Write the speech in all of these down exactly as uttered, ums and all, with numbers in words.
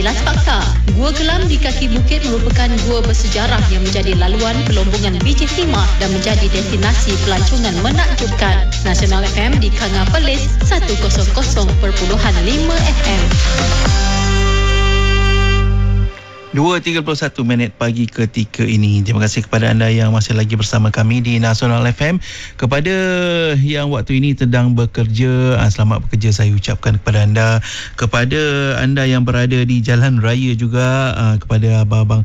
Kilas Fakta. Gua Gelam di kaki bukit merupakan gua bersejarah yang menjadi laluan pelombongan biji timah dan menjadi destinasi pelancongan menakjubkan. Nasional F M di Kanga Perlis seratus perpuluhan lima F M. dua tiga puluh satu minit pagi ketika ini. Terima kasih kepada anda yang masih lagi bersama kami di Nasional F M. Kepada yang waktu ini sedang bekerja, selamat bekerja saya ucapkan kepada anda. Kepada anda yang berada di jalan raya juga, kepada abang-abang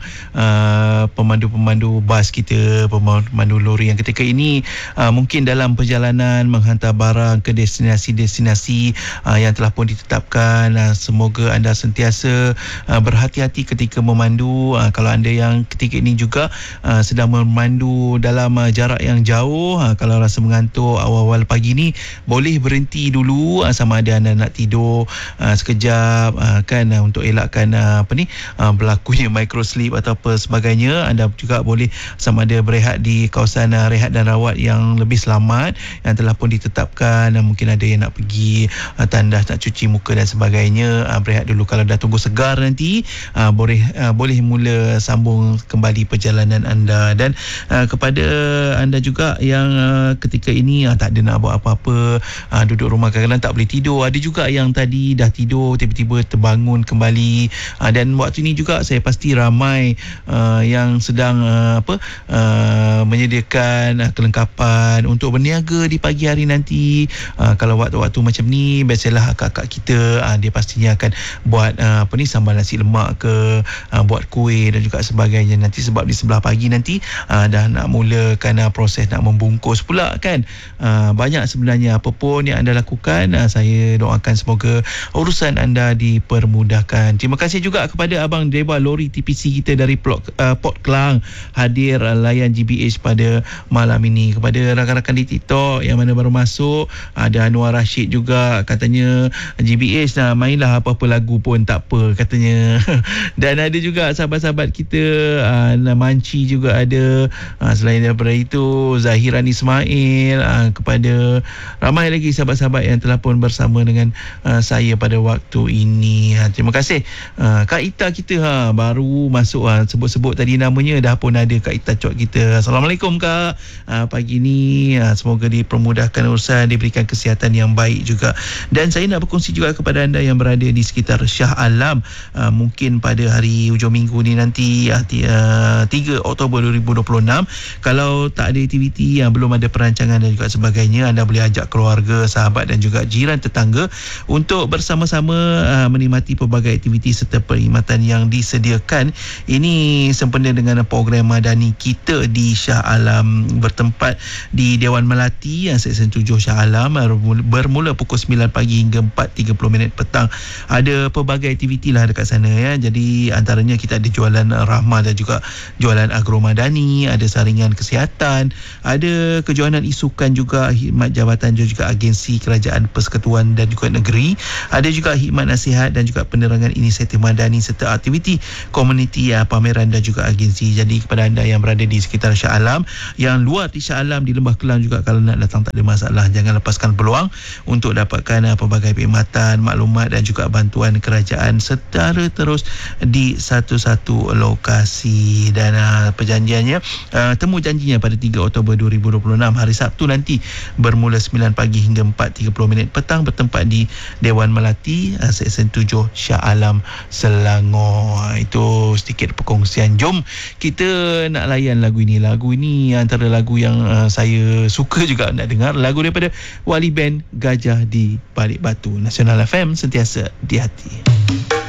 pemandu-pemandu bas kita, pemandu lori yang ketika ini mungkin dalam perjalanan menghantar barang ke destinasi-destinasi yang telah pun ditetapkan. Semoga anda sentiasa berhati-hati ketika memandu. Memandu, uh, kalau anda yang ketika ini juga uh, sedang memandu dalam uh, jarak yang jauh, uh, kalau rasa mengantuk awal-awal pagi ni, boleh berhenti dulu, uh, sama ada anda nak tidur uh, sekejap, uh, kan, uh, untuk elakkan uh, apa ni uh, berlakunya micro sleep atau apa sebagainya. Anda juga boleh sama ada berehat di kawasan uh, rehat dan rawat yang lebih selamat yang telah pun ditetapkan. Uh, mungkin ada yang nak pergi uh, tandas, nak cuci muka dan sebagainya, uh, berehat dulu. Kalau dah tunggu segar nanti, uh, boleh uh, boleh mula sambung kembali perjalanan anda. Dan uh, kepada anda juga yang uh, ketika ini uh, tak ada nak buat apa-apa, uh, duduk rumah, kadang-kadang tak boleh tidur. Ada juga yang tadi dah tidur tiba-tiba terbangun kembali, uh, dan waktu ini juga saya pasti ramai uh, yang sedang uh, apa uh, menyediakan uh, kelengkapan untuk berniaga di pagi hari nanti. Uh, kalau waktu-waktu macam ni, biasalah kakak kita uh, dia pastinya akan buat uh, apa ni sambal nasi lemak ke, uh, buat kuih dan juga sebagainya nanti, sebab di sebelah pagi nanti uh, dah nak mulakan uh, proses nak membungkus pula kan. Uh, banyak sebenarnya apa pun yang anda lakukan, uh, saya doakan semoga urusan anda dipermudahkan. Terima kasih juga kepada abang driver lori T P C kita dari Port, uh, Port Klang hadir uh, layan G B H pada malam ini. Kepada rakan-rakan di TikTok yang mana baru masuk, ada Anwar Rashid juga, katanya G B H nah, mainlah apa-apa lagu pun tak apa katanya. Dan ada juga sahabat-sahabat kita, uh, Manci juga ada, uh, selain daripada itu Zahiran Ismail, uh, kepada ramai lagi sahabat-sahabat yang telah pun bersama dengan uh, saya pada waktu ini. uh, terima kasih. uh, Kak Ita kita ha, baru masuk, uh, sebut-sebut tadi namanya, dah pun ada Kak Ita Cok kita. Assalamualaikum Kak. uh, pagi ni uh, semoga dipermudahkan urusan, diberikan kesihatan yang baik juga. Dan saya nak berkongsi juga kepada anda yang berada di sekitar Shah Alam, uh, mungkin pada hari hujung minggu ni nanti, uh, tiga Oktober dua ribu dua puluh enam, kalau tak ada aktiviti yang belum ada perancangan dan juga sebagainya, anda boleh ajak keluarga, sahabat dan juga jiran tetangga untuk bersama-sama uh, menikmati pelbagai aktiviti serta perkhidmatan yang disediakan. Ini sempena dengan program madani kita di Shah Alam, bertempat di Dewan Melati, uh, Seksyen tujuh Shah Alam, uh, bermula pukul sembilan pagi hingga empat tiga puluh minit petang. Ada pelbagai aktiviti lah dekat sana ya. Jadi antaranya kita ada jualan rahmah dan juga jualan agromadani, ada saringan kesihatan, ada kejohanan isukan juga, khidmat jabatan dan juga agensi kerajaan persekutuan dan juga negeri, ada juga khidmat nasihat dan juga penerangan inisiatif madani serta aktiviti komuniti, ya, pameran dan juga agensi. Jadi kepada anda yang berada di sekitar Shah Alam, yang luar di Shah Alam, di Lembah Kelang juga, kalau nak datang tak ada masalah. Jangan lepaskan peluang untuk dapatkan uh, pelbagai perkhidmatan, maklumat dan juga bantuan kerajaan secara terus di satu-satu lokasi. Dan uh, perjanjiannya, uh, temu janjinya pada tiga Oktober dua ribu dua puluh enam, hari Sabtu nanti, bermula sembilan pagi hingga empat tiga puluh minit petang, bertempat di Dewan Melati, uh, Seksyen tujuh Shah Alam, Selangor. Itu sedikit perkongsian. Jom kita nak layan lagu ini. Lagu ini antara lagu yang uh, saya suka juga nak dengar, lagu daripada Wali Band, Gajah di Balik Batu. Nasional F M, sentiasa di hati.